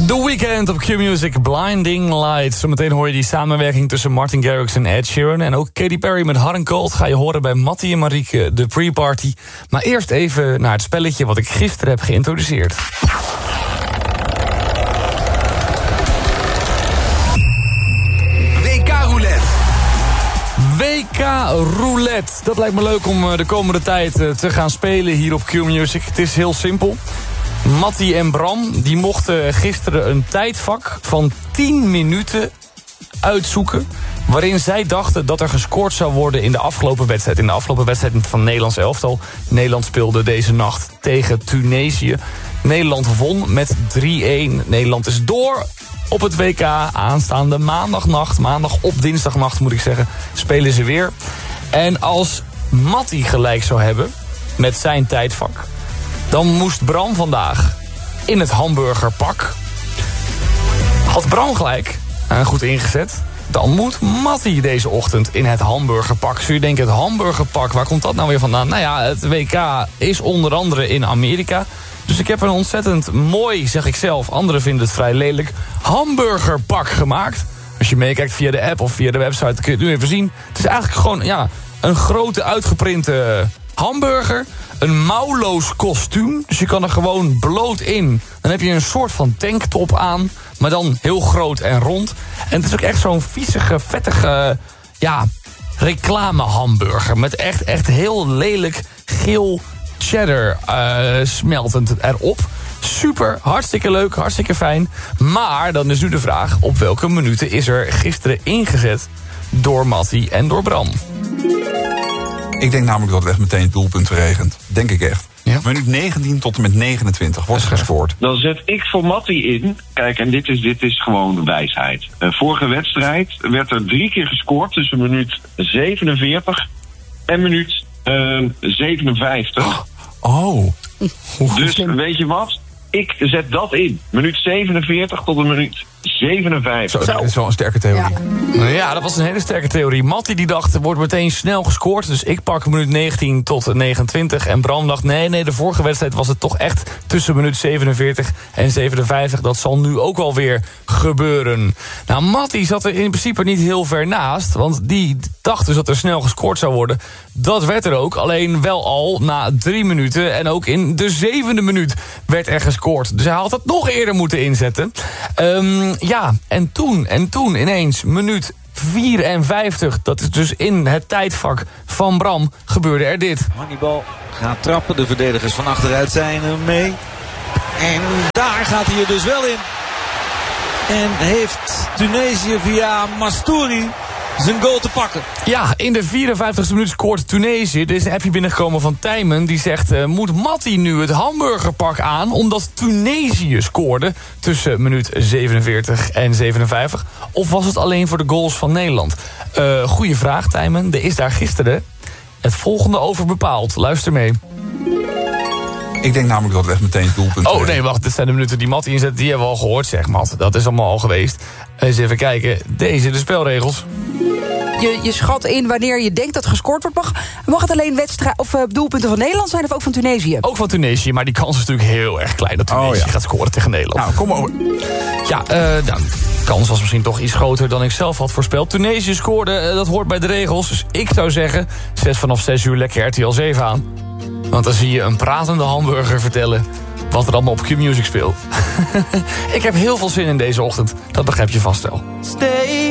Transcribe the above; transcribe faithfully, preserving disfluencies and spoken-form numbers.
The Weeknd op Q-Music, Blinding Lights. Zometeen hoor je die samenwerking tussen Martin Garrix en Ed Sheeran. En ook Katy Perry met Hot and Cold ga je horen bij Mattie en Marieke, de pre-party. Maar eerst even naar het spelletje wat ik gisteren heb geïntroduceerd. W K Roulette. W K Roulette. Dat lijkt me leuk om de komende tijd te gaan spelen hier op Q-Music. Het is heel simpel. Mattie en Bram die mochten gisteren een tijdvak van tien minuten uitzoeken, waarin zij dachten dat er gescoord zou worden in de afgelopen wedstrijd. In de afgelopen wedstrijd van het Nederlands elftal. Nederland speelde deze nacht tegen Tunesië. Nederland won met drie-een. Nederland is door op het W K. Aanstaande maandagnacht, maandag op dinsdagnacht moet ik zeggen, spelen ze weer. En als Mattie gelijk zou hebben met zijn tijdvak, dan moest Bram vandaag in het hamburgerpak. Had Bram gelijk, en goed ingezet, dan moet Mattie deze ochtend in het hamburgerpak. Zul je denken, het hamburgerpak, waar komt dat nou weer vandaan? Nou ja, het W K is onder andere in Amerika. Dus ik heb een ontzettend mooi, zeg ik zelf, anderen vinden het vrij lelijk, hamburgerpak gemaakt. Als je meekijkt via de app of via de website, kun je het nu even zien. Het is eigenlijk gewoon ja, een grote uitgeprinte hamburger. Een mouwloos kostuum, dus je kan er gewoon bloot in. Dan heb je een soort van tanktop aan, maar dan heel groot en rond. En het is ook echt zo'n viezige, vettige, ja, reclame hamburger. Met echt, echt heel lelijk geel cheddar uh, smeltend erop. Super, hartstikke leuk, hartstikke fijn. Maar dan is nu de vraag, op welke minuten is er gisteren ingezet door Mattie en door Bram? Ik denk namelijk dat het echt meteen doelpunten regent. Denk ik echt. Ja. Minuut negentien tot en met negenentwintig wordt gescoord. Dan zet ik voor Mattie in. Kijk, en dit is, dit is gewoon de wijsheid. Uh, vorige wedstrijd werd er drie keer gescoord tussen minuut zevenenveertig en minuut uh, zevenenvijftig. Oh. Dus weet je wat? Ik zet dat in. Minuut zevenenveertig tot een minuut zevenenvijftig. Zo, dat is wel een sterke theorie. Ja. Nou ja, dat was een hele sterke theorie. Mattie die dacht, er wordt meteen snel gescoord. Dus ik pak minuut negentien tot negenentwintig. En Bram dacht, nee, nee, de vorige wedstrijd was het toch echt tussen minuut zevenenveertig en zevenenvijftig. Dat zal nu ook wel weer gebeuren. Nou, Mattie zat er in principe niet heel ver naast. Want die dacht dus dat er snel gescoord zou worden. Dat werd er ook, alleen wel al na drie minuten. En ook in de zevende minuut werd er gescoord. Dus hij had het nog eerder moeten inzetten. Um, ja, en toen, en toen ineens, minuut vierenvijftig... dat is dus in het tijdvak van Bram, gebeurde er dit. Hannibal gaat trappen, de verdedigers van achteruit zijn er mee. En daar gaat hij er dus wel in. En heeft Tunesië via Mastouri zijn goal te pakken. Ja, in de vierenvijftigste minuut scoort Tunesië. Er is een appje binnengekomen van Tijmen. Die zegt, uh, moet Mattie nu het hamburgerpak aan, omdat Tunesië scoorde tussen minuut zevenenveertig en zevenenvijftig? Of was het alleen voor de goals van Nederland? Uh, goeie vraag, Tijmen. Er is daar gisteren het volgende over bepaald. Luister mee. Ik denk namelijk dat het echt meteen doelpunten Oh nee, wacht, dit zijn de minuten die Mattie inzet. Die hebben we al gehoord, zeg Mat. Dat is allemaal al geweest. Eens even kijken. Deze, de spelregels. Je, je schat in wanneer je denkt dat gescoord wordt. Mag, mag het alleen wedstrijd of uh, doelpunten van Nederland zijn of ook van Tunesië? Ook van Tunesië, maar die kans is natuurlijk heel erg klein dat Tunesië oh, ja. gaat scoren tegen Nederland. Nou, kom maar. Ja, uh, nou, de kans was misschien toch iets groter dan ik zelf had voorspeld. Tunesië scoorde, uh, dat hoort bij de regels. Dus ik zou zeggen, zet vanaf zes uur lekker R T L zeven aan. Want dan zie je een pratende hamburger vertellen wat er allemaal op Q-Music speelt. Ik heb heel veel zin in deze ochtend, dat begrijp je vast wel. Stay